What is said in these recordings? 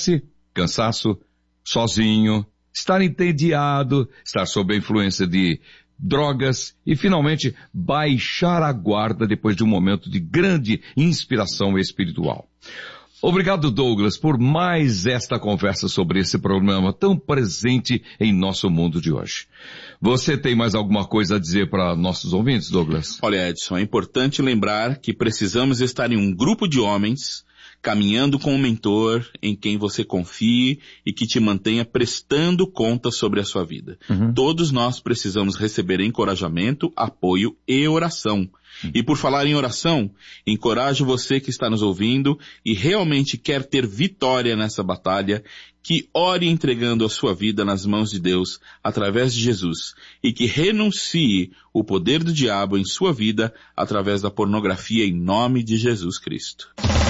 Estresse, cansaço, sozinho, estar entediado, estar sob a influência de drogas e, finalmente, baixar a guarda depois de um momento de grande inspiração espiritual. Obrigado, Douglas, por mais esta conversa sobre esse problema tão presente em nosso mundo de hoje. Você tem mais alguma coisa a dizer para nossos ouvintes, Douglas? Olha, Edson, é importante lembrar que precisamos estar em um grupo de homens caminhando com um mentor em quem você confie e que te mantenha prestando conta sobre a sua vida. Todos nós precisamos receber encorajamento, apoio e oração. E por falar em oração, encorajo você que está nos ouvindo e realmente quer ter vitória nessa batalha, que ore entregando a sua vida nas mãos de Deus através de Jesus e que renuncie o poder do diabo em sua vida através da pornografia em nome de Jesus Cristo.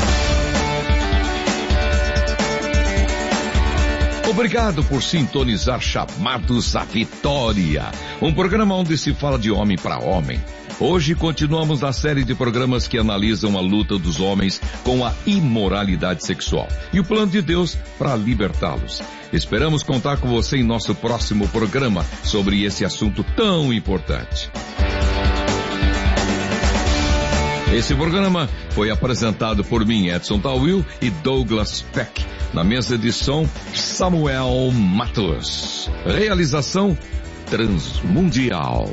Obrigado por sintonizar Chamados à Vitória, um programa onde se fala de homem para homem. Hoje continuamos na série de programas que analisam a luta dos homens com a imoralidade sexual e o plano de Deus para libertá-los. Esperamos contar com você em nosso próximo programa sobre esse assunto tão importante. Esse programa foi apresentado por mim, Edson Tawil, e Douglas Peck. Na mesa de som, Samuel Matos. Realização Transmundial.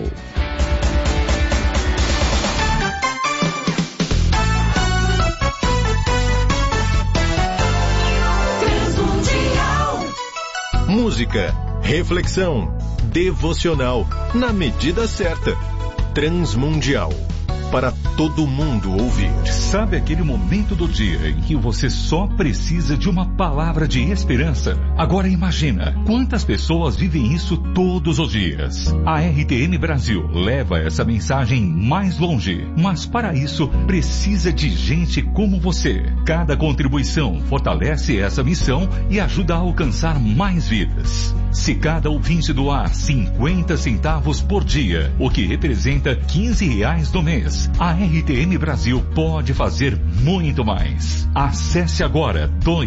Música, reflexão, devocional, na medida certa. Transmundial. Para todo mundo ouvir. Sabe aquele momento do dia em que você só precisa de uma palavra de esperança? Agora imagina, quantas pessoas vivem isso todos os dias? A RTM Brasil leva essa mensagem mais longe, mas para isso precisa de gente como você. Cada contribuição fortalece essa missão e ajuda a alcançar mais vidas. Se cada ouvinte doar 50 centavos por dia, o que representa R$15 no mês, a RTM Brasil pode fazer muito mais. Acesse agora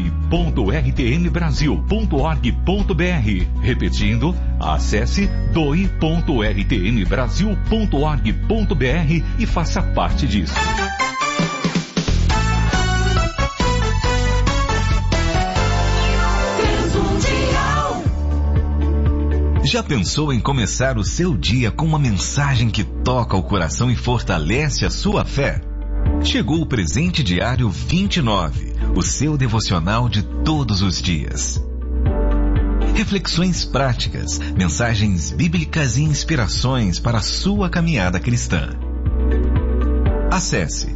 doe.rtmbrasil.org.br. Repetindo, acesse doe.rtmbrasil.org.br e faça parte disso. Já pensou em começar o seu dia com uma mensagem que toca o coração e fortalece a sua fé? Chegou o Presente Diário 29, o seu devocional de todos os dias. Reflexões práticas, mensagens bíblicas e inspirações para a sua caminhada cristã. Acesse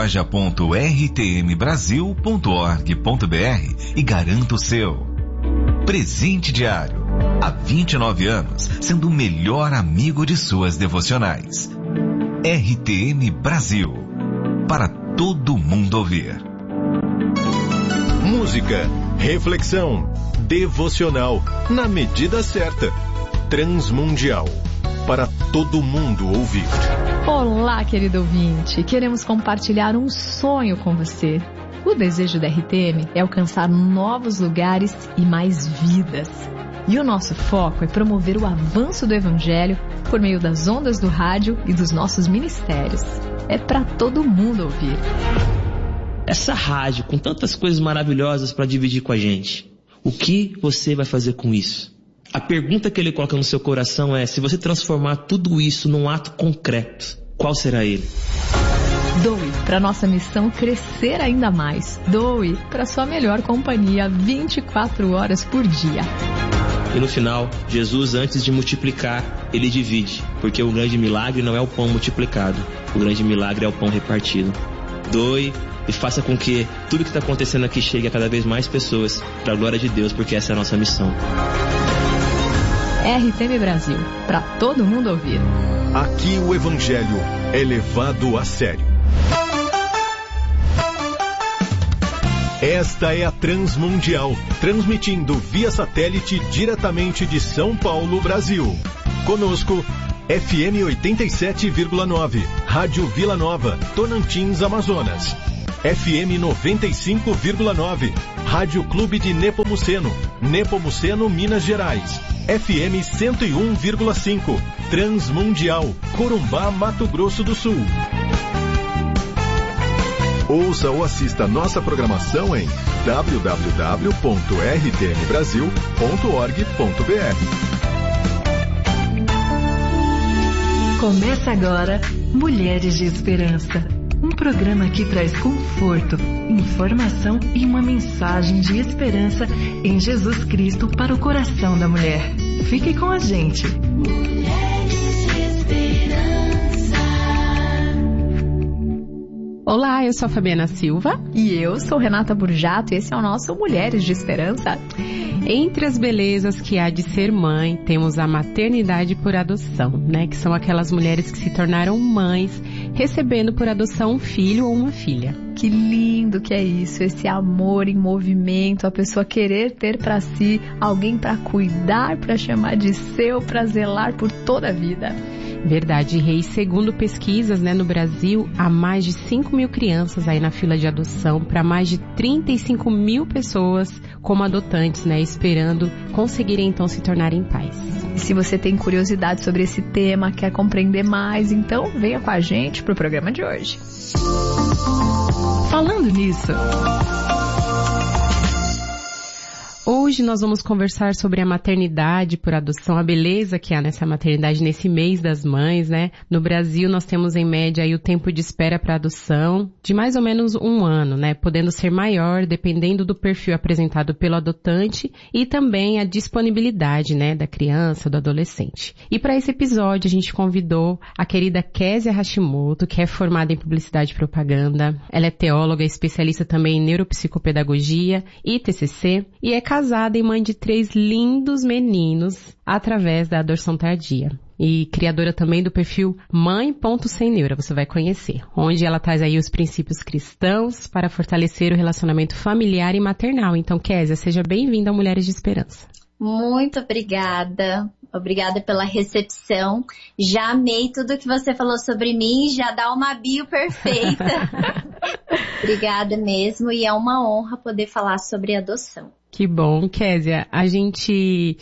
loja.rtmbrasil.org.br e garanta o seu. Presente Diário. Há 29 anos, sendo o melhor amigo de suas devocionais. RTM Brasil. Para todo mundo ouvir. Música, reflexão, devocional, na medida certa. Transmundial. Para todo mundo ouvir. Olá, querido ouvinte. Queremos compartilhar um sonho com você. O desejo da RTM é alcançar novos lugares e mais vidas. E o nosso foco é promover o avanço do Evangelho por meio das ondas do rádio e dos nossos ministérios. É para todo mundo ouvir. Essa rádio com tantas coisas maravilhosas para dividir com a gente, o que você vai fazer com isso? A pergunta que ele coloca no seu coração é: se você transformar tudo isso num ato concreto, qual será ele? Doe para nossa missão crescer ainda mais. Doe para sua melhor companhia 24 horas por dia. E no final, Jesus, antes de multiplicar, ele divide, porque o grande milagre não é o pão multiplicado, o grande milagre é o pão repartido. Doe e faça com que tudo que está acontecendo aqui chegue a cada vez mais pessoas, para a glória de Deus, porque essa é a nossa missão. RTM Brasil, para todo mundo ouvir. Aqui o Evangelho é levado a sério. Esta é a Transmundial, transmitindo via satélite diretamente de São Paulo, Brasil. Conosco, FM 87,9, Rádio Vila Nova, Tocantins, Amazonas. FM 95,9, Rádio Clube de Nepomuceno, Nepomuceno, Minas Gerais. FM 101,5, Transmundial, Corumbá, Mato Grosso do Sul. Ouça ou assista nossa programação em www.rtmbrasil.org.br. Começa agora Mulheres de Esperança, um programa que traz conforto, informação e uma mensagem de esperança em Jesus Cristo para o coração da mulher. Fique com a gente. Olá, eu sou a Fabiana Silva. E eu sou Renata Burjato e esse é o nosso Mulheres de Esperança. Entre as belezas que há de ser mãe, temos a maternidade por adoção, né? Que são aquelas mulheres que se tornaram mães, recebendo por adoção um filho ou uma filha. Que lindo que é isso, esse amor em movimento, a pessoa querer ter para si alguém para cuidar, para chamar de seu, para zelar por toda a vida. Verdade, Rei. Segundo pesquisas, né, no Brasil, há mais de 5 mil crianças aí na fila de adoção, para mais de 35 mil pessoas como adotantes, né, esperando conseguirem então se tornarem pais. E se você tem curiosidade sobre esse tema, quer compreender mais, então venha com a gente pro programa de hoje. Falando nisso, hoje nós vamos conversar sobre a maternidade por adoção, a beleza que há nessa maternidade nesse mês das mães, né? No Brasil nós temos em média aí o tempo de espera para adoção de mais ou menos 1 ano, né? Podendo ser maior dependendo do perfil apresentado pelo adotante e também a disponibilidade, né, da criança, do adolescente. E para esse episódio a gente convidou a querida Késia Hashimoto, que é formada em publicidade e propaganda. Ela é teóloga, especialista também em neuropsicopedagogia e TCC e é casada e mãe de 3 lindos meninos através da adoção tardia. E criadora também do perfil Mãe.Sem-Neura, você vai conhecer, onde ela traz aí os princípios cristãos para fortalecer o relacionamento familiar e maternal. Então, Késia, seja bem-vinda ao Mulheres de Esperança. Muito obrigada. Obrigada pela recepção. Já amei tudo que você falou sobre mim, já dá uma bio perfeita. Obrigada mesmo, e é uma honra poder falar sobre adoção. Que bom, Késia. A gente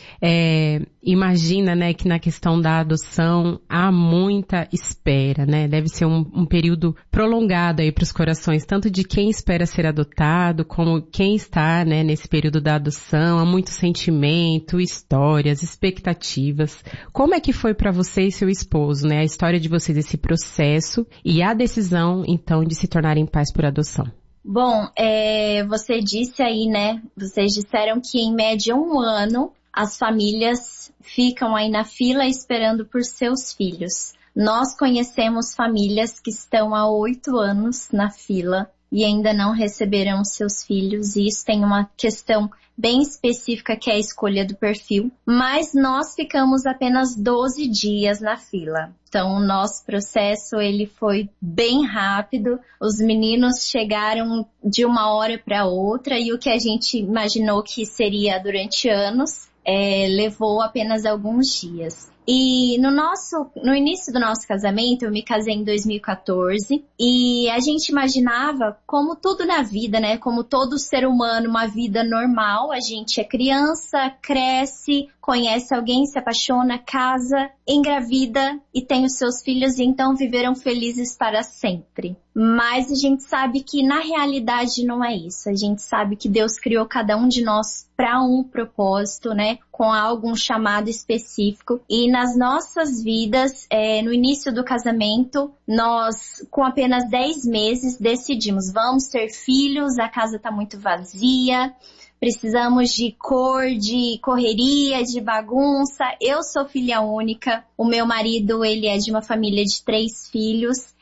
imagina, né, que na questão da adoção há muita espera, né? Deve ser um período prolongado aí para os corações, tanto de quem espera ser adotado, como quem está, né, nesse período da adoção. Há muito sentimento, histórias, expectativas. Como é que foi para você e seu esposo, né, a história de vocês, esse processo e a decisão, então, de se tornarem pais por adoção? Bom, você disse aí, né, vocês disseram que em média 1 ano as famílias ficam aí na fila esperando por seus filhos. Nós conhecemos famílias que estão há 8 anos na fila e ainda não receberam seus filhos, e isso tem uma questão bem específica que é a escolha do perfil, mas nós ficamos apenas 12 dias na fila. Então, o nosso processo, ele foi bem rápido, os meninos chegaram de uma hora para outra, e o que a gente imaginou que seria durante anos, levou apenas alguns dias. E no início do nosso casamento, eu me casei em 2014, e a gente imaginava, como tudo na vida, né, como todo ser humano, uma vida normal, a gente é criança, cresce, conhece alguém, se apaixona, casa, engravida e tem os seus filhos, e então viveram felizes para sempre. Mas a gente sabe que na realidade não é isso. A gente sabe que Deus criou cada um de nós para um propósito, né? Com algum chamado específico. E nas nossas vidas, no início do casamento, nós, com apenas 10 meses, decidimos, vamos ter filhos, a casa está muito vazia, precisamos de cor, de correria, de bagunça. Eu sou filha única, o meu marido, ele é de uma família de 3 filhos,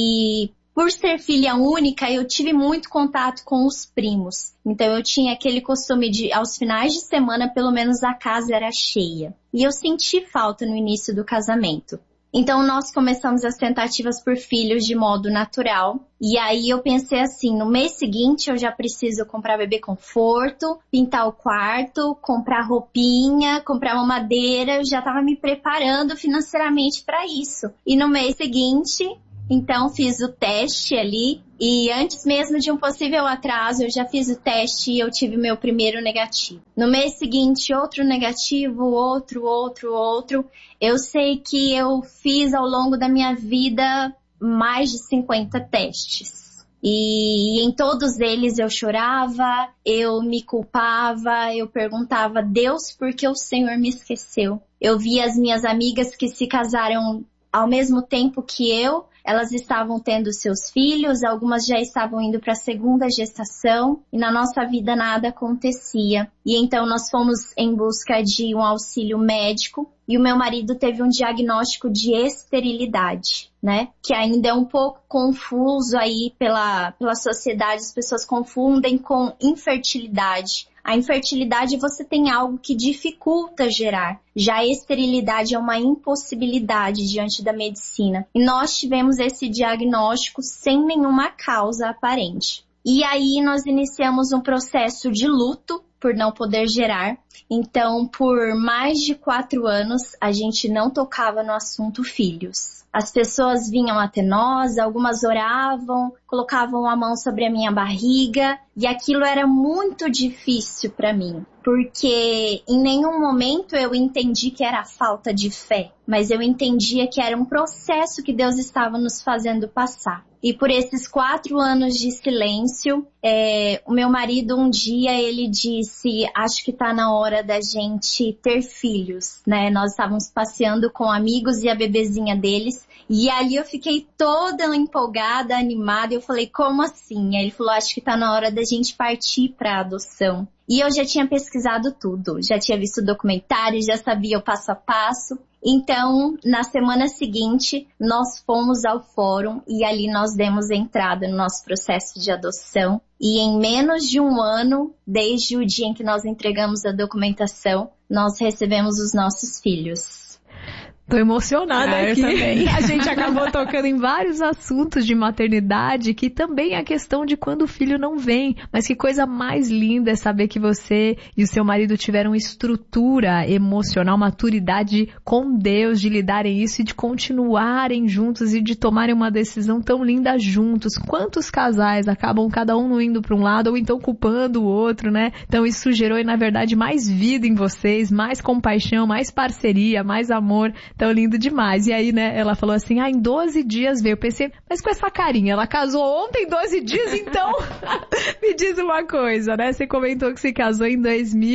e por ser filha única, eu tive muito contato com os primos. Então eu tinha aquele costume de, aos finais de semana, pelo menos a casa era cheia. E eu senti falta no início do casamento. Então nós começamos as tentativas por filhos de modo natural. E aí eu pensei assim, no mês seguinte eu já preciso comprar bebê conforto, pintar o quarto, comprar roupinha, comprar uma madeira. Eu já estava me preparando financeiramente para isso. E no mês seguinte Então fiz o teste ali e antes mesmo de um possível atraso eu já fiz o teste e eu tive meu primeiro negativo. No mês seguinte outro negativo, outro. Eu sei que eu fiz ao longo da minha vida mais de 50 testes. E em todos eles eu chorava, eu me culpava, eu perguntava, Deus, por que o Senhor me esqueceu? Eu via as minhas amigas que se casaram ao mesmo tempo que eu, elas estavam tendo seus filhos, algumas já estavam indo para a segunda gestação e na nossa vida nada acontecia. E então nós fomos em busca de um auxílio médico e o meu marido teve um diagnóstico de esterilidade, né? Que ainda é um pouco confuso aí pela sociedade, as pessoas confundem com infertilidade. A infertilidade você tem algo que dificulta gerar. Já a esterilidade é uma impossibilidade diante da medicina. E nós tivemos esse diagnóstico sem nenhuma causa aparente. E aí nós iniciamos um processo de luto por não poder gerar. Então, por mais de 4 anos, a gente não tocava no assunto filhos. As pessoas vinham até nós, algumas oravam, colocavam a mão sobre a minha barriga e aquilo era muito difícil para mim, porque em nenhum momento eu entendi que era falta de fé, mas eu entendia que era um processo que Deus estava nos fazendo passar. E por esses 4 anos de silêncio, o meu marido um dia ele disse, acho que tá na hora da gente ter filhos, né? Nós estávamos passeando com amigos e a bebezinha deles. E ali eu fiquei toda empolgada, animada. Eu falei, como assim? Aí ele falou, acho que tá na hora da gente partir pra adoção. E eu já tinha pesquisado tudo, já tinha visto documentário, já sabia o passo a passo. Então, na semana seguinte, nós fomos ao fórum e ali nós demos entrada no nosso processo de adoção. E em menos de 1 ano, desde o dia em que nós entregamos a documentação, nós recebemos os nossos filhos. Tô emocionada aqui. Também. A gente acabou tocando em vários assuntos de maternidade, que também é a questão de quando o filho não vem. Mas que coisa mais linda é saber que você e o seu marido tiveram estrutura emocional, maturidade com Deus de lidarem isso e de continuarem juntos e de tomarem uma decisão tão linda juntos. Quantos casais acabam cada um indo para um lado ou então culpando o outro, né? Então isso gerou, na verdade, mais vida em vocês, mais compaixão, mais parceria, mais amor. Então, lindo demais. E aí, né, ela falou assim, em 12 dias veio. Eu pensei, mas com essa carinha, ela casou ontem, 12 dias, então? Me diz uma coisa, né? Você comentou que se casou em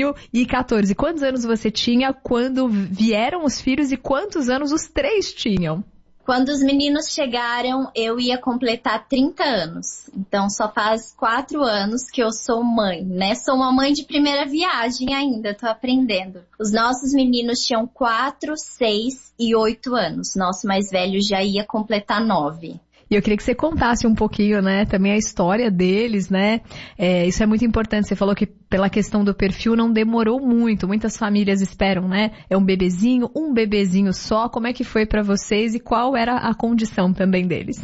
2014. Quantos anos você tinha quando vieram os filhos e quantos anos os 3 tinham? Quando os meninos chegaram, eu ia completar 30 anos. Então, só faz 4 anos que eu sou mãe, né? Sou uma mãe de primeira viagem ainda, tô aprendendo. Os nossos meninos tinham 4, 6 e 8 anos. Nosso mais velho já ia completar 9. E eu queria que você contasse um pouquinho, né, também a história deles, né? Isso é muito importante. Você falou que pela questão do perfil não demorou muito. Muitas famílias esperam, né? É um bebezinho só. Como é que foi para vocês e qual era a condição também deles?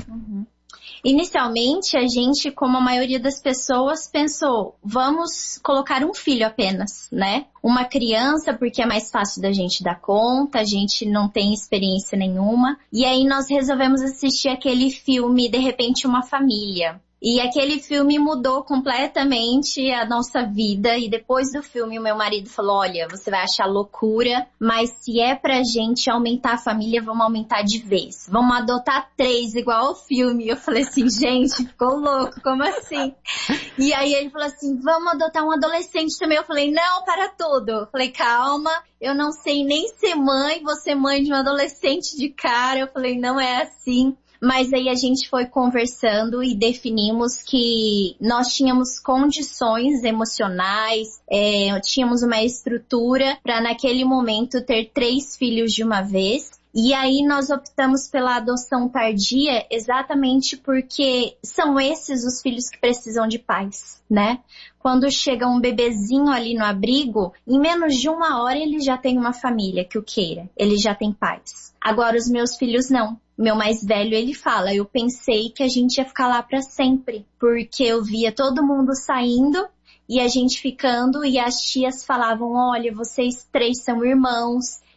Inicialmente, a gente, como a maioria das pessoas, pensou, vamos colocar um filho apenas, né? Uma criança, porque é mais fácil da gente dar conta, a gente não tem experiência nenhuma. E aí nós resolvemos assistir aquele filme, De Repente Uma Família. E aquele filme mudou completamente a nossa vida. E depois do filme, o meu marido falou, olha, você vai achar loucura, mas se é pra gente aumentar a família, vamos aumentar de vez. Vamos adotar 3, igual ao filme. Eu falei assim, gente, ficou louco, como assim? E aí ele falou assim, vamos adotar um adolescente também. Eu falei, não, para tudo. Eu falei, calma, eu não sei nem ser mãe, vou ser mãe de um adolescente de cara. Eu falei, não é assim. Mas aí a gente foi conversando e definimos que nós tínhamos condições emocionais, tínhamos uma estrutura para naquele momento ter 3 filhos de uma vez. E aí nós optamos pela adoção tardia exatamente porque são esses os filhos que precisam de pais, né? Quando chega um bebezinho ali no abrigo, em menos de 1 hora ele já tem uma família que o queira, ele já tem pais. Agora os meus filhos não. Meu mais velho, ele fala, eu pensei que a gente ia ficar lá pra sempre, porque eu via todo mundo saindo e a gente ficando e as tias falavam, olha, vocês 3 são irmãos.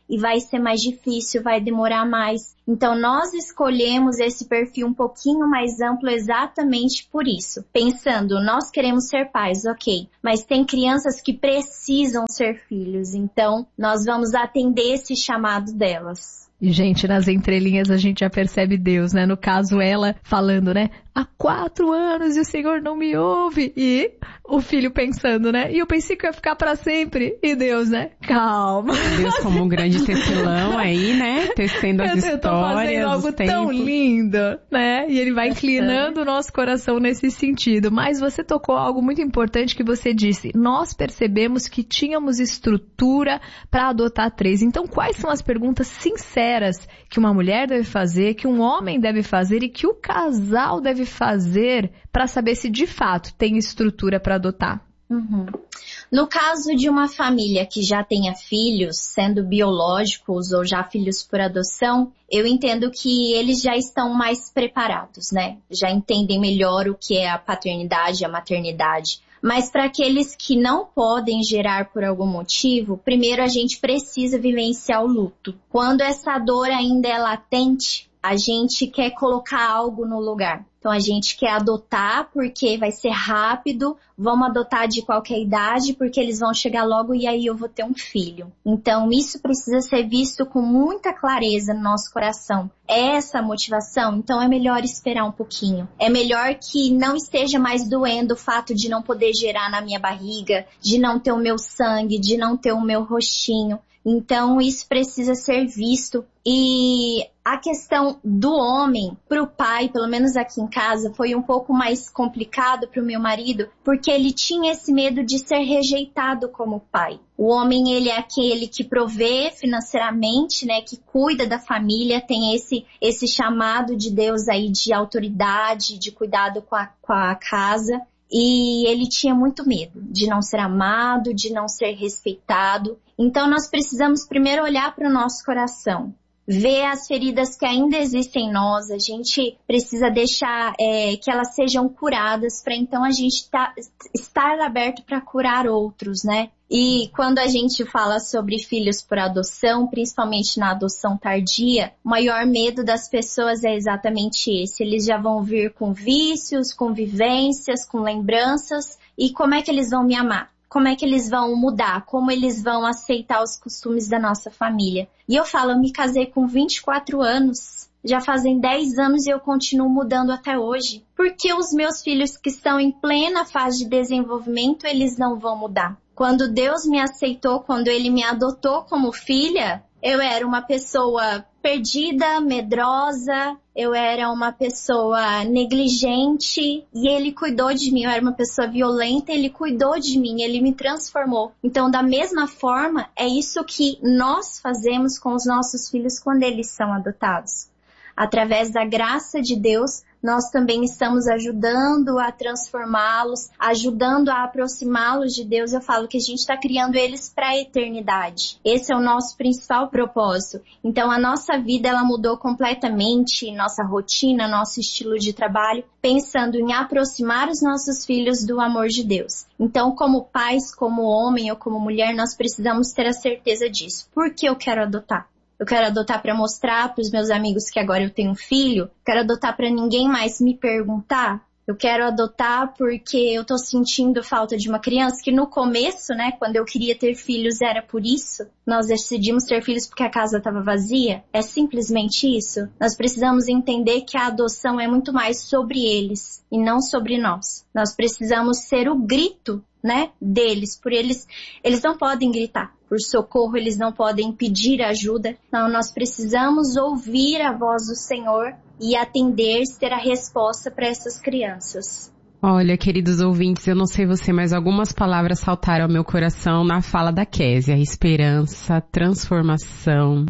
e vai ser mais difícil, vai demorar mais. Então nós escolhemos esse perfil um pouquinho mais amplo exatamente por isso. Pensando, nós queremos ser pais, ok, mas tem crianças que precisam ser filhos, então nós vamos atender esse chamado delas. E, gente, nas entrelinhas a gente já percebe Deus, né? No caso, ela falando, né? Há 4 anos e o Senhor não me ouve. E o filho pensando, né? E eu pensei que ia ficar pra sempre. E Deus, né? Calma. Deus como um grande tecelão aí, né? Tecendo as histórias. Eu tô fazendo algo tão lindo, né? E ele vai inclinando o nosso coração nesse sentido. Mas você tocou algo muito importante que você disse. Nós percebemos que tínhamos estrutura para adotar 3. Então, quais são as perguntas sinceras que uma mulher deve fazer, que um homem deve fazer e que o casal deve fazer para saber se de fato tem estrutura para adotar? No caso de uma família que já tenha filhos, sendo biológicos ou já filhos por adoção, eu entendo que eles já estão mais preparados, né? Já entendem melhor o que é a paternidade e a maternidade. Mas para aqueles que não podem gerar por algum motivo, primeiro a gente precisa vivenciar o luto. Quando essa dor ainda é latente, a gente quer colocar algo no lugar. Então a gente quer adotar porque vai ser rápido, vamos adotar de qualquer idade porque eles vão chegar logo e aí eu vou ter um filho. Então isso precisa ser visto com muita clareza no nosso coração. É essa a motivação? Então é melhor esperar um pouquinho. É melhor que não esteja mais doendo o fato de não poder gerar na minha barriga, de não ter o meu sangue, de não ter o meu rostinho. Então isso precisa ser visto. E a questão do homem para o pai, pelo menos aqui em casa, foi um pouco mais complicado para o meu marido, porque ele tinha esse medo de ser rejeitado como pai. O homem, ele é aquele que provê financeiramente, né, que cuida da família, tem esse chamado de Deus aí de autoridade, de cuidado com a casa. E ele tinha muito medo de não ser amado, de não ser respeitado. Então nós precisamos primeiro olhar para o nosso coração, ver as feridas que ainda existem em nós. A gente precisa deixar que elas sejam curadas para então a gente estar aberto para curar outros, né? E quando a gente fala sobre filhos por adoção, principalmente na adoção tardia, o maior medo das pessoas é exatamente esse. Eles já vão vir com vícios, com vivências, com lembranças. E como é que eles vão me amar? Como é que eles vão mudar? Como eles vão aceitar os costumes da nossa família? E eu falo, eu me casei com 24 anos. Já fazem 10 anos e eu continuo mudando até hoje. Porque os meus filhos que estão em plena fase de desenvolvimento, eles não vão mudar. Quando Deus me aceitou, quando Ele me adotou como filha, eu era uma pessoa perdida, medrosa, eu era uma pessoa negligente e Ele cuidou de mim. Eu era uma pessoa violenta, Ele cuidou de mim, Ele me transformou. Então, da mesma forma, é isso que nós fazemos com os nossos filhos quando eles são adotados. Através da graça de Deus, nós também estamos ajudando a transformá-los, ajudando a aproximá-los de Deus. Eu falo que a gente está criando eles para a eternidade. Esse é o nosso principal propósito. Então, a nossa vida ela mudou completamente, nossa rotina, nosso estilo de trabalho, pensando em aproximar os nossos filhos do amor de Deus. Então, como pais, como homem ou como mulher, nós precisamos ter a certeza disso. Por que eu quero adotar? Eu quero adotar para mostrar para os meus amigos que agora eu tenho um filho. Quero adotar para ninguém mais me perguntar. Eu quero adotar porque eu tô sentindo falta de uma criança, que no começo, né, quando eu queria ter filhos era por isso. Nós decidimos ter filhos porque a casa estava vazia. É simplesmente isso. Nós precisamos entender que a adoção é muito mais sobre eles e não sobre nós. Nós precisamos ser o grito, né, deles. Por eles não podem gritar por socorro, eles não podem pedir ajuda. Não, nós precisamos ouvir a voz do Senhor e atender, ter a resposta para essas crianças. Olha, queridos ouvintes, eu não sei você, mas algumas palavras saltaram ao meu coração na fala da Kézia. Esperança, transformação,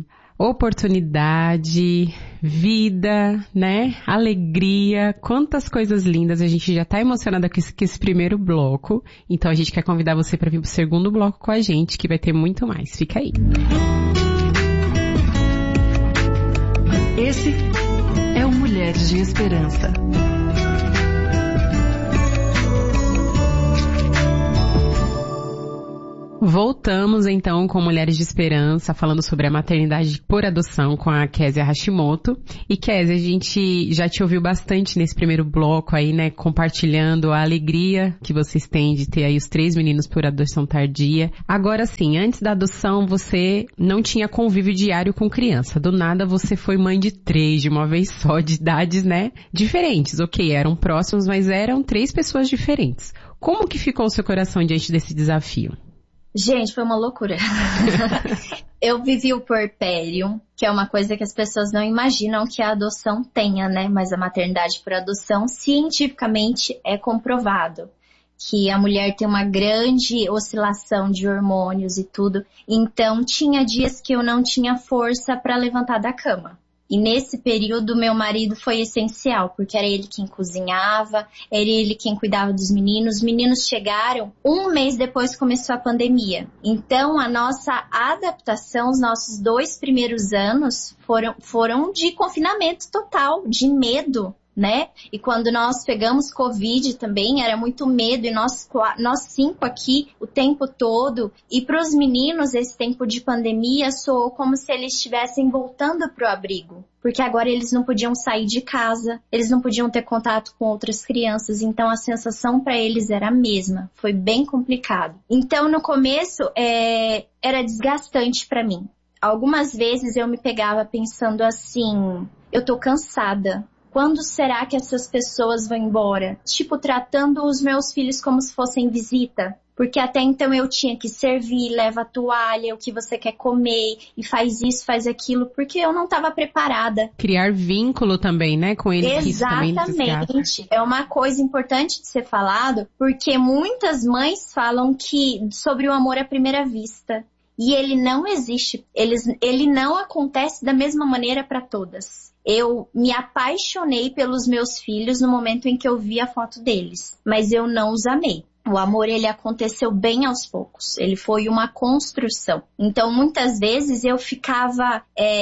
oportunidade, vida, né? Alegria, quantas coisas lindas. A gente já tá emocionada com esse primeiro bloco. Então a gente quer convidar você para vir pro segundo bloco com a gente, que vai ter muito mais. Fica aí. Esse é o Mulheres de Esperança. Voltamos então com Mulheres de Esperança, falando sobre a maternidade por adoção com a Kézia Hashimoto. E Kézia, a gente já te ouviu bastante nesse primeiro bloco aí, né, compartilhando a alegria que vocês têm de ter aí os 3 meninos por adoção tardia. Agora sim, antes da adoção você não tinha convívio diário com criança. Do nada você foi mãe de 3 de uma vez só, de idades, né, diferentes. Ok, eram próximos, mas eram 3 pessoas diferentes. Como que ficou o seu coração diante desse desafio? Gente, foi uma loucura. Eu vivi o puerpério, que é uma coisa que as pessoas não imaginam que a adoção tenha, né? Mas a maternidade por adoção, cientificamente, é comprovado que a mulher tem uma grande oscilação de hormônios e tudo. Então, tinha dias que eu não tinha força para levantar da cama. E nesse período, meu marido foi essencial, porque era ele quem cozinhava, era ele quem cuidava dos meninos. Os meninos chegaram 1 mês depois que começou a pandemia. Então, a nossa adaptação, os nossos 2 primeiros anos foram de confinamento total, de medo, né? E quando nós pegamos Covid também, era muito medo, e nós 5 aqui o tempo todo. E para os meninos, esse tempo de pandemia soou como se eles estivessem voltando para o abrigo. Porque agora eles não podiam sair de casa, eles não podiam ter contato com outras crianças, então a sensação para eles era a mesma. Foi bem complicado. Então, no começo, era desgastante para mim. Algumas vezes eu me pegava pensando assim, eu tô cansada. Quando será que essas pessoas vão embora? Tipo, tratando os meus filhos como se fossem visita. Porque até então eu tinha que servir, leva a toalha, o que você quer comer, e faz isso, faz aquilo, porque eu não estava preparada. Criar vínculo também, né, com eles. Exatamente. É uma coisa importante de ser falado, porque muitas mães falam sobre o amor à primeira vista. E ele não existe, ele não acontece da mesma maneira para todas. Eu me apaixonei pelos meus filhos no momento em que eu vi a foto deles, mas eu não os amei. O amor, ele aconteceu bem aos poucos, ele foi uma construção. Então, muitas vezes eu ficava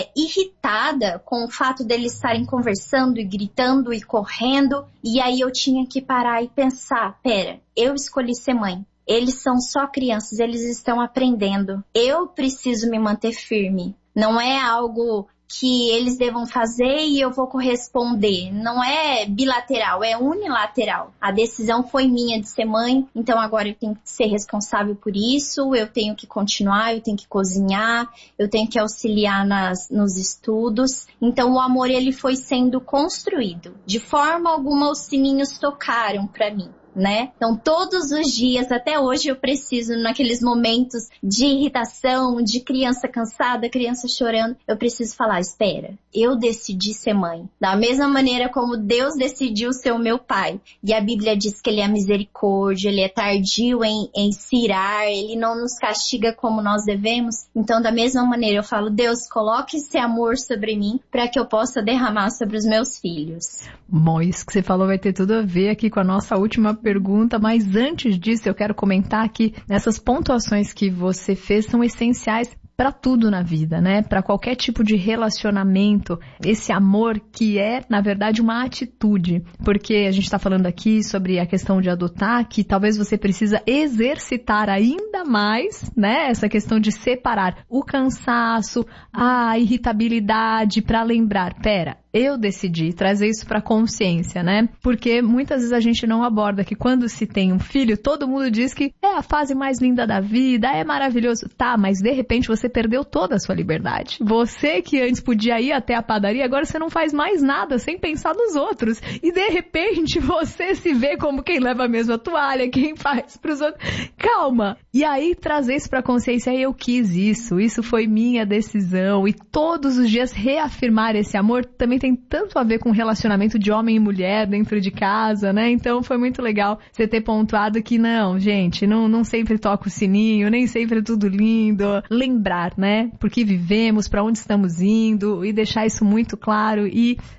irritada com o fato deles estarem conversando e gritando e correndo, e aí eu tinha que parar e pensar, pera, eu escolhi ser mãe. Eles são só crianças, eles estão aprendendo. Eu preciso me manter firme. Não é algo que eles devam fazer e eu vou corresponder. Não é bilateral, é unilateral. A decisão foi minha de ser mãe, então agora eu tenho que ser responsável por isso, eu tenho que continuar, eu tenho que cozinhar, eu tenho que auxiliar nos estudos. Então o amor, ele foi sendo construído. De forma alguma os sininhos tocaram para mim, né? Então todos os dias, até hoje, eu preciso, naqueles momentos de irritação, de criança cansada, criança chorando, eu preciso falar, espera, eu decidi ser mãe. Da mesma maneira como Deus decidiu ser o meu pai. E a Bíblia diz que ele é misericórdia, ele é tardio em se irar, ele não nos castiga como nós devemos. Então, da mesma maneira, eu falo, Deus, coloque esse amor sobre mim para que eu possa derramar sobre os meus filhos. Bom, isso que você falou vai ter tudo a ver aqui com a nossa última pergunta, mas antes disso eu quero comentar que essas pontuações que você fez são essenciais para tudo na vida, né? Para qualquer tipo de relacionamento, esse amor que é, na verdade, uma atitude. Porque a gente está falando aqui sobre a questão de adotar, que talvez você precisa exercitar ainda mais, né? Essa questão de separar o cansaço, a irritabilidade, para lembrar, pera, eu decidi trazer isso para a consciência, né? Porque muitas vezes a gente não aborda que quando se tem um filho, todo mundo diz que é a fase mais linda da vida, é maravilhoso. Tá, mas de repente você perdeu toda a sua liberdade. Você que antes podia ir até a padaria, agora você não faz mais nada sem pensar nos outros. E de repente você se vê como quem leva a mesma toalha, quem faz pros outros. Calma! E aí trazer isso para a consciência, eu quis isso foi minha decisão. E todos os dias reafirmar esse amor também tem tanto a ver com o relacionamento de homem e mulher dentro de casa, né? Então foi muito legal você ter pontuado que não, gente, não sempre toca o sininho, nem sempre é tudo lindo. Lembrar, né? Por que vivemos, para onde estamos indo e deixar isso muito claro e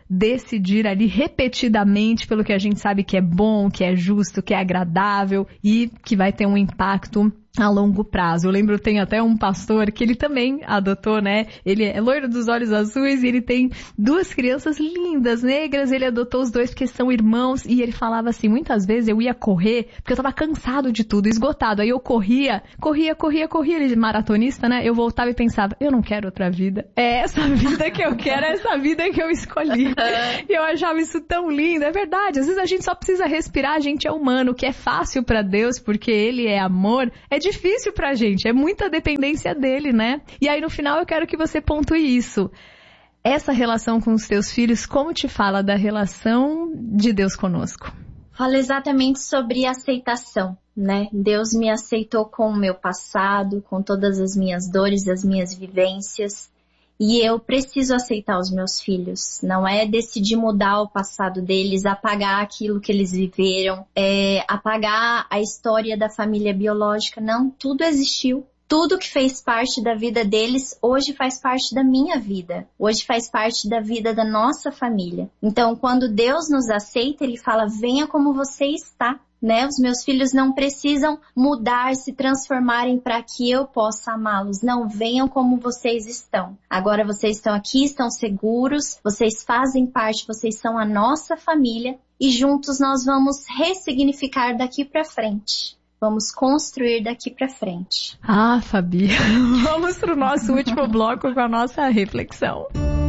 decidir ali repetidamente pelo que a gente sabe que é bom, que é justo, que é agradável e que vai ter um impacto a longo prazo. Eu lembro, tem até um pastor que ele também adotou, né? Ele é loiro dos olhos azuis e ele tem 2 crianças lindas, negras. Ele adotou os 2 porque são irmãos e ele falava assim, muitas vezes eu ia correr porque eu tava cansado de tudo, esgotado. Aí eu corria. Ele maratonista, né? Eu voltava e pensava, eu não quero outra vida. É essa vida que eu quero, é essa vida que eu escolhi. E eu achava isso tão lindo. É verdade, às vezes a gente só precisa respirar, a gente é humano, o que é fácil pra Deus porque Ele é amor, é difícil pra gente, é muita dependência dele, né? E aí no final eu quero que você pontue isso. Essa relação com os teus filhos, como te fala da relação de Deus conosco? Fala exatamente sobre aceitação, né? Deus me aceitou com o meu passado, com todas as minhas dores, as minhas vivências. E eu preciso aceitar os meus filhos. Não é decidir mudar o passado deles, apagar aquilo que eles viveram, apagar a história da família biológica. Não, tudo existiu. Tudo que fez parte da vida deles, hoje faz parte da minha vida. Hoje faz parte da vida da nossa família. Então, quando Deus nos aceita, Ele fala, venha como você está. Né? Os meus filhos não precisam mudar, se transformarem para que eu possa amá-los. Não, venham como vocês estão. Agora vocês estão aqui, estão seguros, vocês fazem parte, vocês são a nossa família e juntos nós vamos ressignificar daqui para frente. Vamos construir daqui para frente. Ah, Fabi, vamos para o nosso último bloco com a nossa reflexão.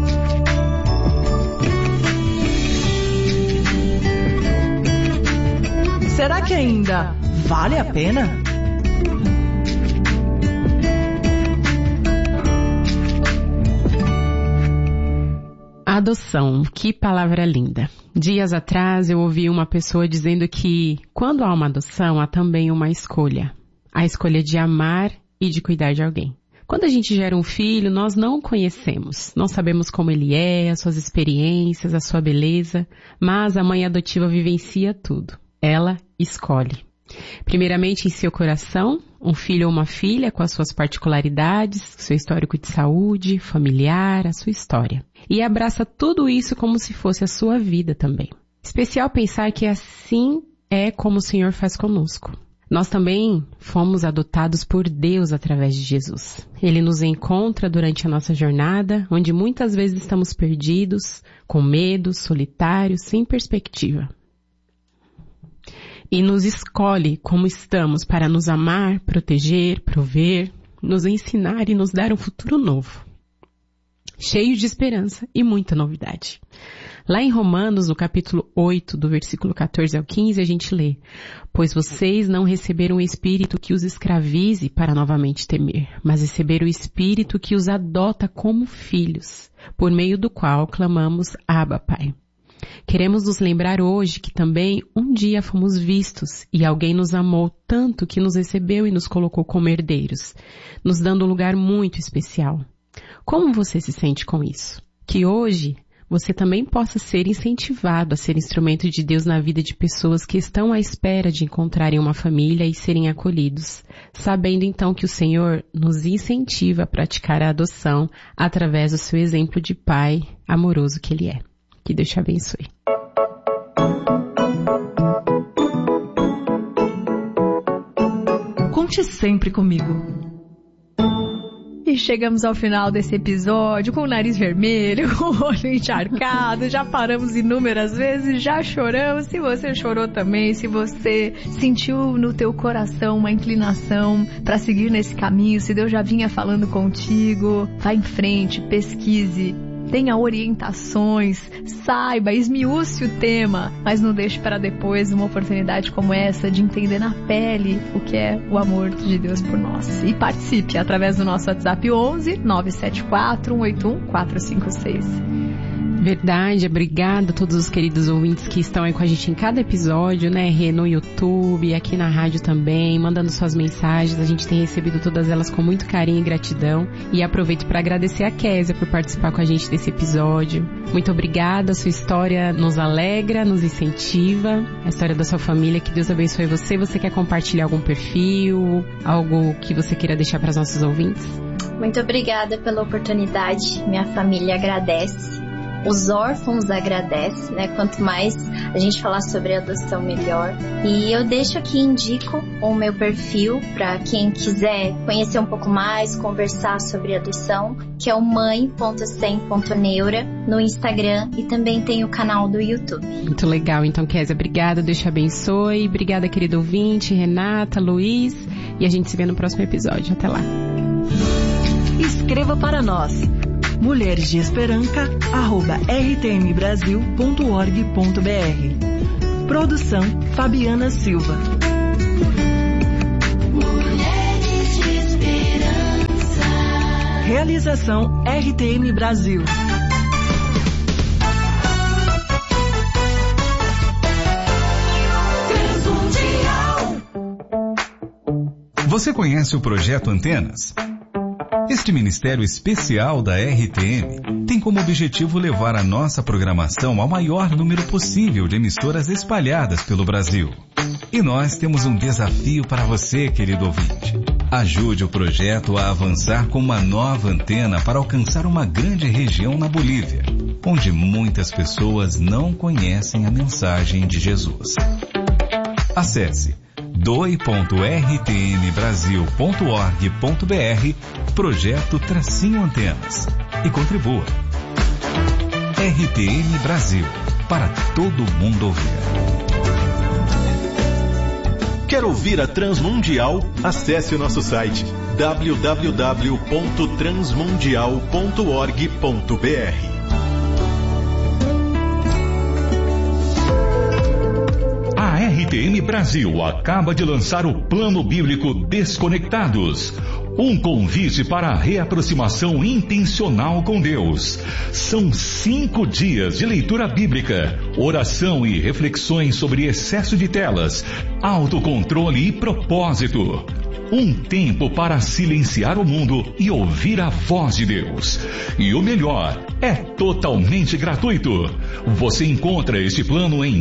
Será que ainda vale a pena? Adoção, que palavra linda. Dias atrás eu ouvi uma pessoa dizendo que quando há uma adoção há também uma escolha. A escolha de amar e de cuidar de alguém. Quando a gente gera um filho, nós não o conhecemos. Não sabemos como ele é, as suas experiências, a sua beleza, mas a mãe adotiva vivencia tudo. Ela escolhe. Primeiramente em seu coração, um filho ou uma filha com as suas particularidades, seu histórico de saúde, familiar, a sua história. E abraça tudo isso como se fosse a sua vida também. Especial pensar que assim é como o Senhor faz conosco. Nós também fomos adotados por Deus através de Jesus. Ele nos encontra durante a nossa jornada, onde muitas vezes estamos perdidos, com medo, solitários, sem perspectiva. E nos escolhe como estamos para nos amar, proteger, prover, nos ensinar e nos dar um futuro novo, cheio de esperança e muita novidade. Lá em Romanos, no capítulo 8, do versículo 14 ao 15, a gente lê: pois vocês não receberam o Espírito que os escravize para novamente temer, mas receberam o Espírito que os adota como filhos, por meio do qual clamamos, Abba, Pai. Queremos nos lembrar hoje que também um dia fomos vistos e alguém nos amou tanto que nos recebeu e nos colocou como herdeiros, nos dando um lugar muito especial. Como você se sente com isso? Que hoje você também possa ser incentivado a ser instrumento de Deus na vida de pessoas que estão à espera de encontrarem uma família e serem acolhidos, sabendo então que o Senhor nos incentiva a praticar a adoção através do seu exemplo de pai amoroso que Ele é. Que Deus te abençoe. Conte sempre comigo. E chegamos ao final desse episódio com o nariz vermelho, com o olho encharcado, já paramos inúmeras vezes, já choramos. Se você chorou também, se você sentiu no teu coração uma inclinação para seguir nesse caminho, se Deus já vinha falando contigo, vá em frente, pesquise. Tenha orientações, saiba, esmiúce o tema, mas não deixe para depois uma oportunidade como essa de entender na pele o que é o amor de Deus por nós. E participe através do nosso WhatsApp 11 974 181 456. Verdade, obrigada a todos os queridos ouvintes que estão aí com a gente em cada episódio, né, Rê, no YouTube, aqui na rádio também, mandando suas mensagens, a gente tem recebido todas elas com muito carinho e gratidão, e aproveito para agradecer a Késia por participar com a gente desse episódio. Muito obrigada, a sua história nos alegra, nos incentiva, a história da sua família, que Deus abençoe você. Você quer compartilhar algum perfil, algo que você queira deixar para os nossos ouvintes? Muito obrigada pela oportunidade, minha família agradece. Os órfãos agradecem, né? Quanto mais a gente falar sobre adoção, melhor. E eu deixo aqui, indico o meu perfil para quem quiser conhecer um pouco mais, conversar sobre adoção, que é o mãe.sem.neura no Instagram, e também tem o canal do YouTube. Muito legal. Então, Kézia, obrigada, Deus te abençoe. Obrigada, querido ouvinte, Renata, Luiz, e a gente se vê no próximo episódio. Até lá. Escreva para nós, mulheresdeesperanca@rtmbrasil.org.br. Produção Fabiana Silva. Mulheres de Esperança. Realização RTM Brasil. Você conhece o Projeto Antenas? Este ministério especial da RTM tem como objetivo levar a nossa programação ao maior número possível de emissoras espalhadas pelo Brasil. E nós temos um desafio para você, querido ouvinte. Ajude o projeto a avançar com uma nova antena para alcançar uma grande região na Bolívia, onde muitas pessoas não conhecem a mensagem de Jesus. Acesse doi.rtmbrasil.org.br Projeto-Antenas e contribua. RTM Brasil, para todo mundo ouvir. Quer ouvir a Transmundial? Acesse o nosso site www.transmundial.org.br. A RTM Brasil acaba de lançar o Plano Bíblico Desconectados, um convite para a reaproximação intencional com Deus. São 5 dias de leitura bíblica, oração e reflexões sobre excesso de telas, autocontrole e propósito. Um tempo para silenciar o mundo e ouvir a voz de Deus. E o melhor, é totalmente gratuito. Você encontra este plano em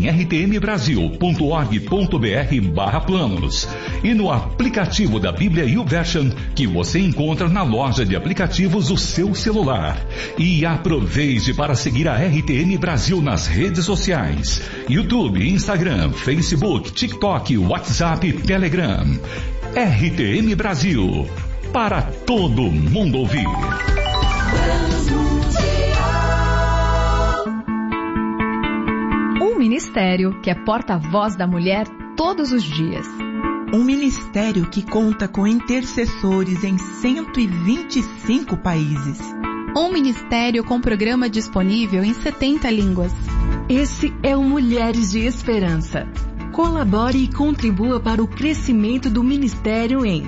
rtmbrasil.org.br/planos e no aplicativo da Bíblia YouVersion, que você encontra na loja de aplicativos do seu celular. E aproveite para seguir a RTM Brasil nas redes sociais: YouTube, Instagram, Facebook, TikTok, WhatsApp e Telegram. RTM Brasil, para todo mundo ouvir. Um ministério que é porta-voz da mulher todos os dias. Um ministério que conta com intercessores em 125 países. Um ministério com programa disponível em 70 línguas. Esse é o Mulheres de Esperança. Colabore e contribua para o crescimento do ministério em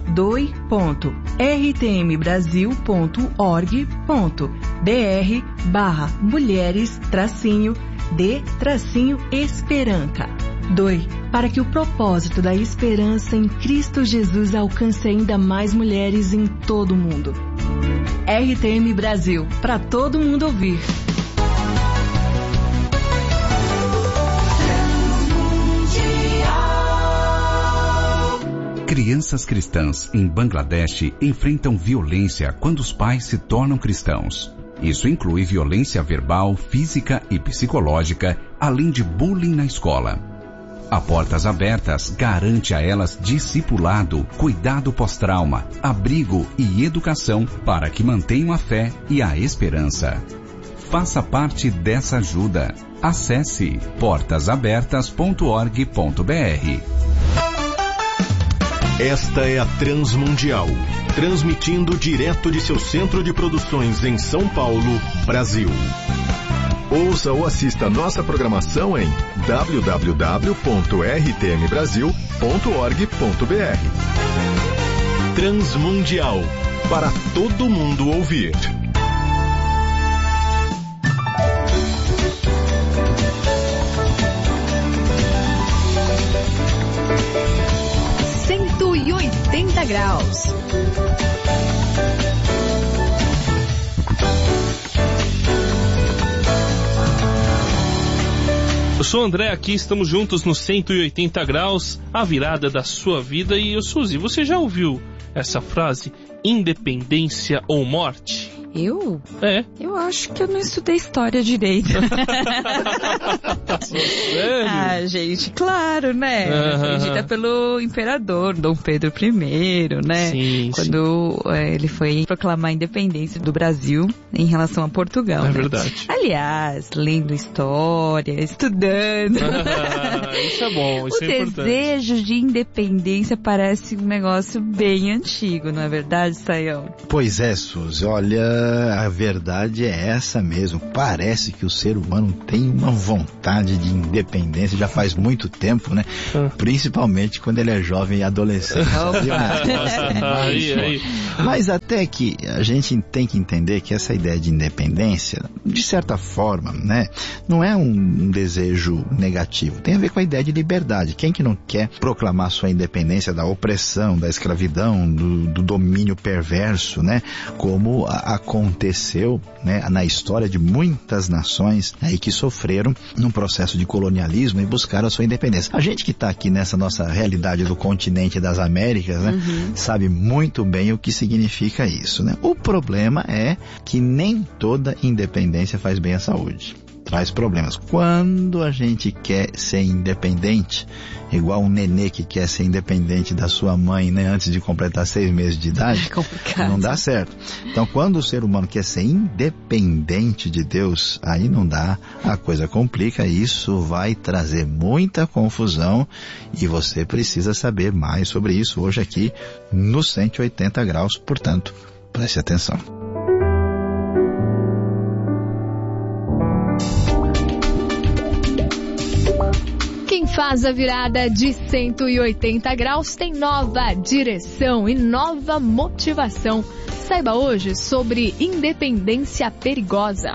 doi.rtmbrasil.org.br/mulheres-de-esperanca. Doe para que o propósito da esperança em Cristo Jesus alcance ainda mais mulheres em todo o mundo. RTM Brasil, para todo mundo ouvir. Crianças cristãs em Bangladesh enfrentam violência quando os pais se tornam cristãos. Isso inclui violência verbal, física e psicológica, além de bullying na escola. A Portas Abertas garante a elas discipulado, cuidado pós-trauma, abrigo e educação para que mantenham a fé e a esperança. Faça parte dessa ajuda. Acesse portasabertas.org.br. Esta é a Transmundial, transmitindo direto de seu centro de produções em São Paulo, Brasil. Ouça ou assista nossa programação em www.rtmbrasil.org.br. Transmundial, para todo mundo ouvir. Graus. Eu sou o André, aqui estamos juntos no 180 graus, a virada da sua vida. E Suzy, você já ouviu essa frase, independência ou morte? Eu? Eu acho que eu não estudei história direito. Sério? Ah, gente, claro, né? Dirigida pelo imperador Dom Pedro I, né? Sim, quando ele foi proclamar a independência do Brasil em relação a Portugal. É né? verdade. Aliás, lendo história, estudando. Isso é bom, isso é importante. O desejo de independência parece um negócio bem antigo, não é verdade, Sayão? Pois é, Suzy, olha, a verdade é essa mesmo. Parece que o ser humano tem uma vontade de independência já faz muito tempo, né? Principalmente quando ele é jovem e adolescente. Mas até que a gente tem que entender que essa ideia de independência, de certa forma, né, não é um desejo negativo. Tem a ver com a ideia de liberdade. Quem que não quer proclamar sua independência da opressão, da escravidão, do domínio perverso, né? Como aconteceu, né, na história de muitas nações aí que sofreram num processo de colonialismo e buscaram a sua independência. A gente que está aqui nessa nossa realidade do continente das Américas, né, sabe muito bem o que significa isso, né? O problema é que nem toda independência faz bem à saúde. Traz problemas. Quando a gente quer ser independente, igual um nenê que quer ser independente da sua mãe, né, antes de completar 6 meses de idade, não dá certo. Então, quando o ser humano quer ser independente de Deus, aí não dá, a coisa complica, isso vai trazer muita confusão e você precisa saber mais sobre isso hoje aqui no 180 graus, portanto, preste atenção. Quem faz a virada de 180 graus tem nova direção e nova motivação. Saiba hoje sobre independência perigosa.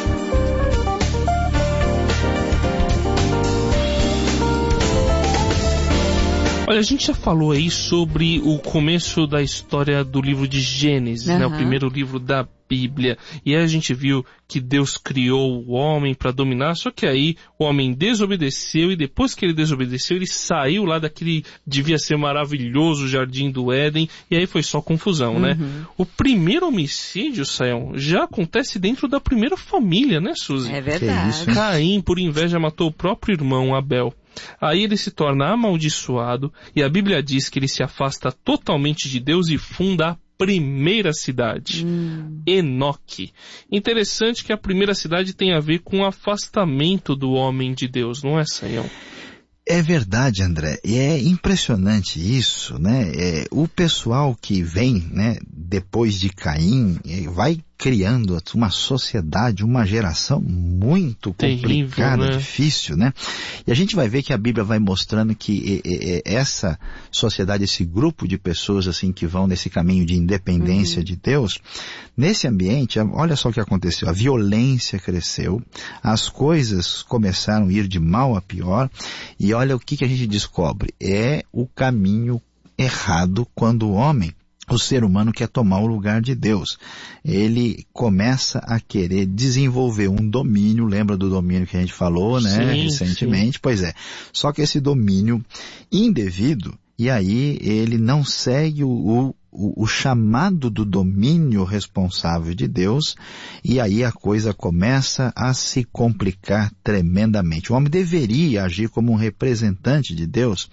Olha, a gente já falou aí sobre o começo da história do livro de Gênesis, né? O primeiro livro da Bíblia. E aí a gente viu que Deus criou o homem para dominar, só que aí o homem desobedeceu e depois que ele desobedeceu, ele saiu lá daquele, devia ser maravilhoso jardim do Éden, e aí foi só confusão, né? O primeiro homicídio, Sayão, já acontece dentro da primeira família, né, Suzy? É verdade. Caim, por inveja, matou o próprio irmão Abel. Aí ele se torna amaldiçoado e a Bíblia diz que ele se afasta totalmente de Deus e funda a primeira cidade, Enoque. Interessante que a primeira cidade tem a ver com o afastamento do homem de Deus, não é, Sayão? É verdade, André. E é impressionante isso, né? O pessoal que vem, né, depois de Caim, vai criando uma sociedade, uma geração muito complicada, né? Difícil, né? E a gente vai ver que a Bíblia vai mostrando que essa sociedade, esse grupo de pessoas assim que vão nesse caminho de independência de Deus, nesse ambiente, olha só o que aconteceu. A violência cresceu, as coisas começaram a ir de mal a pior, e olha o que a gente descobre. É o caminho errado quando o homem, o ser humano, quer tomar o lugar de Deus. Ele começa a querer desenvolver um domínio, lembra do domínio que a gente falou, né, recentemente? Sim. Pois é. Só que esse domínio indevido, e aí ele não segue o chamado do domínio responsável de Deus, e aí a coisa começa a se complicar tremendamente. O homem deveria agir como um representante de Deus,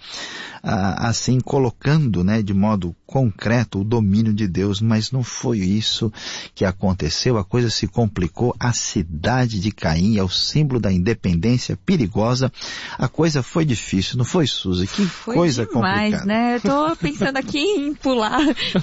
assim colocando, né, de modo concreto o domínio de Deus, mas não foi isso que aconteceu. A coisa se complicou. A cidade de Caim é o símbolo da independência perigosa. A coisa foi difícil, não foi, Suzy? Que foi coisa demais, complicada, né? Eu tô pensando aqui em pular.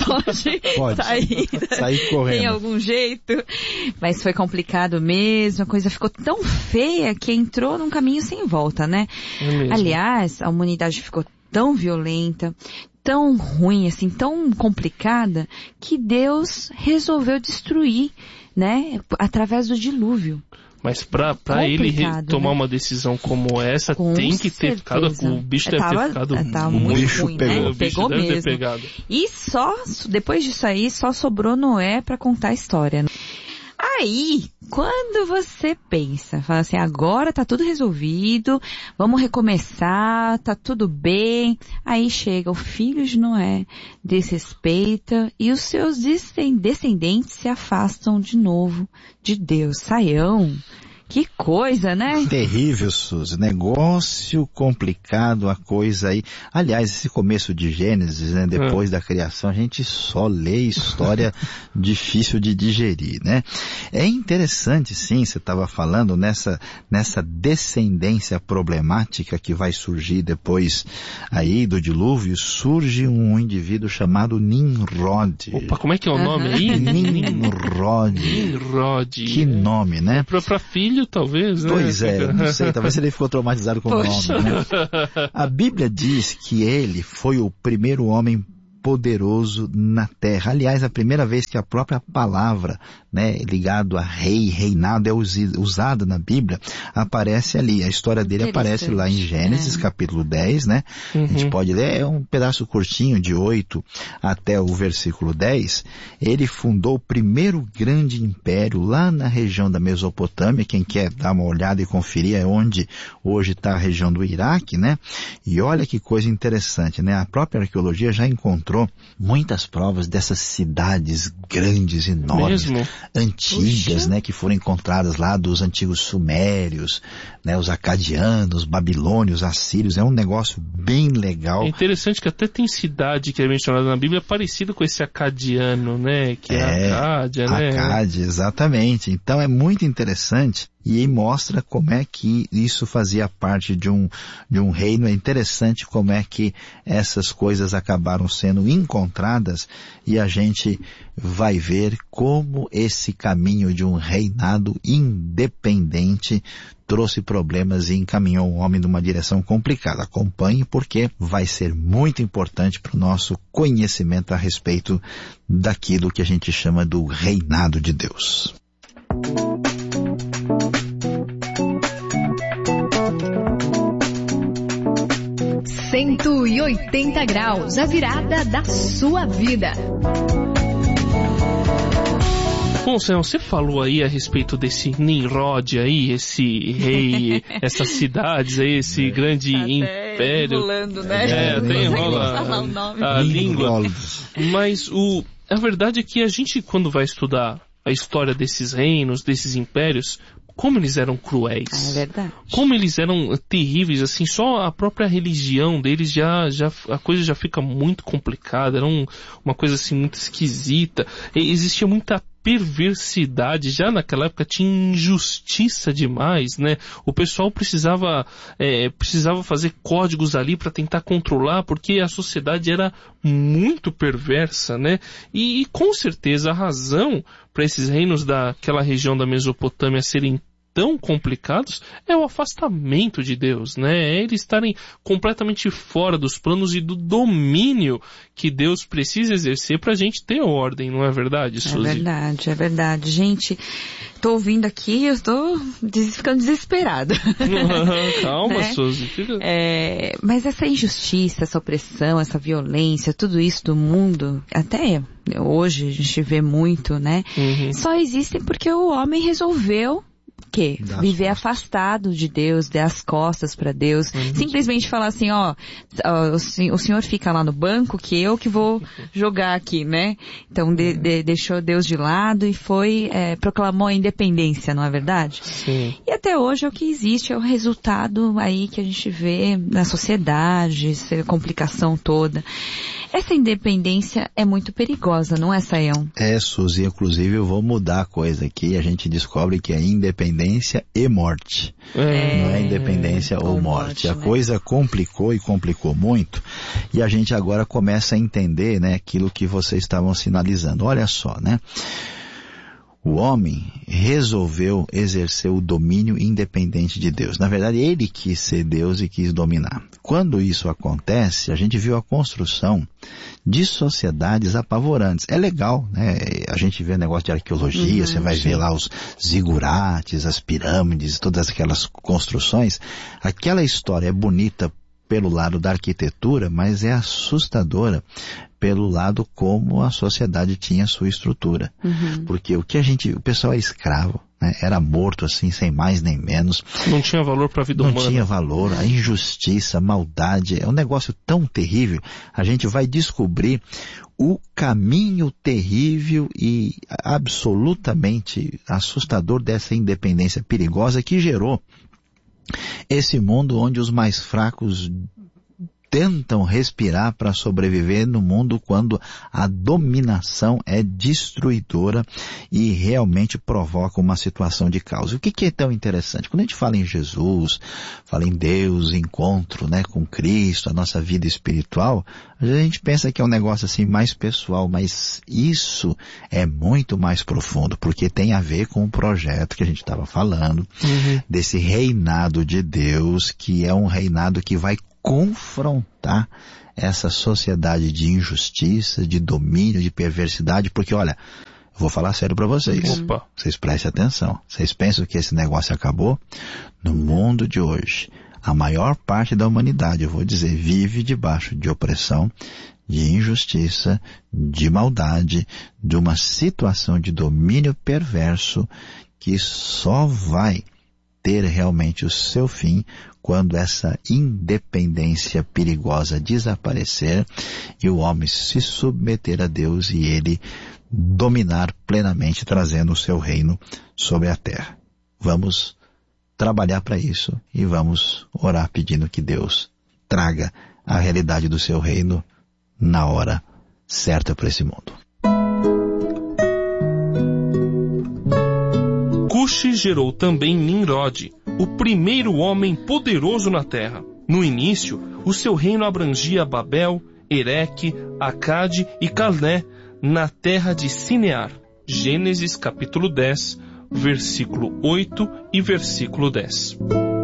Pode sair correndo. Tem algum jeito. Mas foi complicado mesmo, a coisa ficou tão feia que entrou num caminho sem volta, né? Aliás, a humanidade ficou tão violenta, tão ruim, assim, tão complicada, que Deus resolveu destruir, né? Através do dilúvio. Mas pra ele tomar, né, uma decisão como essa, tem que ter ficado, o bicho deve ter ficado muito ruim, pegou, né? Pegou mesmo. E só, depois disso aí, só sobrou Noé pra contar a história. Aí, quando você pensa, fala assim, agora tá tudo resolvido, vamos recomeçar, tá tudo bem, aí chega o filho de Noé, desrespeita e os seus descendentes se afastam de novo de Deus. Saião. Que coisa, né? Terrível, Suzy. Negócio complicado, a coisa aí. Aliás, esse começo de Gênesis, né? Depois da criação, a gente só lê história difícil de digerir, né? É interessante, sim, você estava falando nessa descendência problemática que vai surgir depois aí do dilúvio, surge um indivíduo chamado Nimrod. Opa, como é que é o nome aí? Nimrod. Que nome, né? Pra filho, talvez, né? Pois é, não sei, talvez ele ficou traumatizado com o nome, né? A Bíblia diz que ele foi o primeiro homem poderoso na terra. Aliás, a primeira vez que a própria palavra, né, ligado a rei, reinado, é usada na Bíblia, aparece ali. A história dele aparece lá em Gênesis, capítulo 10, né? A gente pode ler, é um pedaço curtinho, de 8 até o versículo 10. Ele fundou o primeiro grande império lá na região da Mesopotâmia. Quem quer dar uma olhada e conferir, é onde hoje está a região do Iraque, né? E olha que coisa interessante, né? A própria arqueologia já encontrou muitas provas dessas cidades grandes, enormes, antigas, né, que foram encontradas lá dos antigos sumérios, né, os acadianos, babilônios, assírios. É um negócio bem legal. É interessante que até tem cidade que é mencionada na Bíblia parecida com esse acadiano, né, que é a Acádia, né? Acádia, exatamente. Então é muito interessante. E aí mostra como é que isso fazia parte de um reino. É interessante como é que essas coisas acabaram sendo encontradas, e a gente vai ver como esse caminho de um reinado independente trouxe problemas e encaminhou o homem numa direção complicada. Acompanhe, porque vai ser muito importante para o nosso conhecimento a respeito daquilo que a gente chama do reinado de Deus. 180 graus, a virada da sua vida. Bom, Sam, você falou aí a respeito desse Nimrod aí, esse rei, essas cidades aí, esse grande império. Enrolando, né? Até enrola a língua. Mas a verdade é que a gente, quando vai estudar a história desses reinos, desses impérios, como eles eram cruéis. É verdade. Como eles eram terríveis, assim, só a própria religião deles a coisa já fica muito complicada, era uma coisa assim muito esquisita. Existia muita perversidade, já naquela época tinha injustiça demais, né? O pessoal precisava fazer códigos ali para tentar controlar, porque a sociedade era muito perversa, né? E com certeza a razão para esses reinos daquela região da Mesopotâmia serem tão complicados é o afastamento de Deus, né? É eles estarem completamente fora dos planos e do domínio que Deus precisa exercer pra gente ter ordem, não é verdade, Suzy? É verdade. Gente, tô ouvindo aqui, eu tô ficando desesperada. Calma, né? Suzy. Mas essa injustiça, essa opressão, essa violência, tudo isso do mundo, até hoje a gente vê muito, né? Só existem porque o homem resolveu viver afastado de Deus, dar as costas para Deus, simplesmente falar assim, o senhor fica lá no banco que eu que vou jogar aqui, né? Então deixou Deus de lado e proclamou a independência, não é verdade? Sim. E até hoje é o que existe, é o resultado aí que a gente vê na sociedade, essa complicação toda. Essa independência é muito perigosa, não é, Saião? É, Suzy, inclusive eu vou mudar a coisa aqui, a gente descobre que é independência e morte. Não é independência ou morte. A coisa complicou e complicou muito, e a gente agora começa a entender, né, aquilo que vocês estavam sinalizando. Olha só, né? O homem resolveu exercer o domínio independente de Deus. Na verdade, ele quis ser Deus e quis dominar. Quando isso acontece, a gente viu a construção de sociedades apavorantes. É legal, né? A gente vê negócio de arqueologia, você vai ver lá os zigurates, as pirâmides, todas aquelas construções. Aquela história é bonita pelo lado da arquitetura, mas é assustadora pelo lado como a sociedade tinha sua estrutura. Porque o pessoal é escravo, né? Era morto assim, sem mais nem menos. Não tinha valor para a vida humana. Não tinha valor, a injustiça, a maldade, é um negócio tão terrível. A gente vai descobrir o caminho terrível e absolutamente assustador dessa independência perigosa que gerou esse mundo onde os mais fracos tentam respirar para sobreviver no mundo quando a dominação é destruidora e realmente provoca uma situação de caos. O que é tão interessante? Quando a gente fala em Jesus, fala em Deus, encontro, né, com Cristo, a nossa vida espiritual, a gente pensa que é um negócio assim mais pessoal, mas isso é muito mais profundo, porque tem a ver com o projeto que a gente estava falando, desse reinado de Deus, que é um reinado que vai confrontar essa sociedade de injustiça, de domínio, de perversidade, porque olha, vou falar sério para vocês. Opa. Vocês prestem atenção. Vocês pensam que esse negócio acabou? No mundo de hoje, a maior parte da humanidade, eu vou dizer, vive debaixo de opressão, de injustiça, de maldade, de uma situação de domínio perverso que só vai ter realmente o seu fim quando essa independência perigosa desaparecer e o homem se submeter a Deus e ele dominar plenamente, trazendo o seu reino sobre a terra. Vamos trabalhar para isso e vamos orar pedindo que Deus traga a realidade do seu reino na hora certa para esse mundo. Cuxi gerou também Nimrod, o primeiro homem poderoso na terra. No início, o seu reino abrangia Babel, Ereque, Acade e Calné, na terra de Sinear. Gênesis capítulo 10, versículo 8 e versículo 10.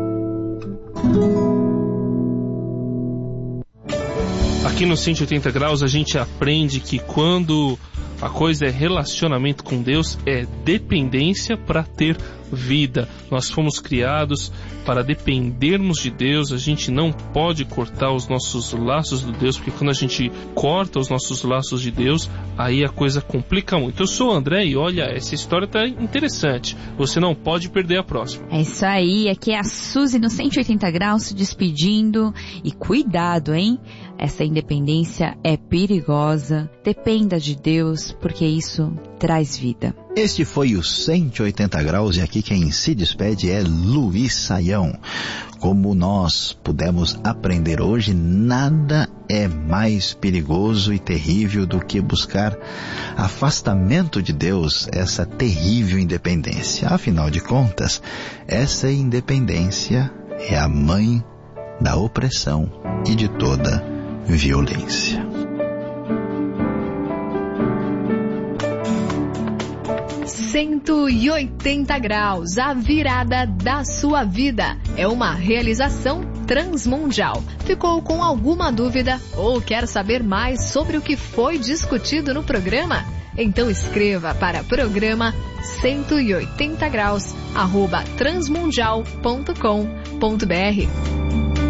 Aqui no 180 graus a gente aprende que quando a coisa é relacionamento com Deus, é dependência para ter vida. Nós fomos criados para dependermos de Deus. A gente não pode cortar os nossos laços de Deus, porque quando a gente corta os nossos laços de Deus, aí a coisa complica muito. Eu sou o André e olha, essa história tá interessante. Você não pode perder a próxima. É isso aí, aqui é a Suzy no 180 graus se despedindo. E cuidado, hein? Essa independência é perigosa. Dependa de Deus, porque isso traz vida. Este foi o 180 graus e aqui quem se despede é Luiz Saião. Como nós pudemos aprender hoje, nada é mais perigoso e terrível do que buscar afastamento de Deus, essa terrível independência. Afinal de contas, essa independência é a mãe da opressão e de toda violência. 180 graus, a virada da sua vida. É uma realização transmundial. Ficou com alguma dúvida ou quer saber mais sobre o que foi discutido no programa? Então escreva para programa 180 graus @transmundial.com.br.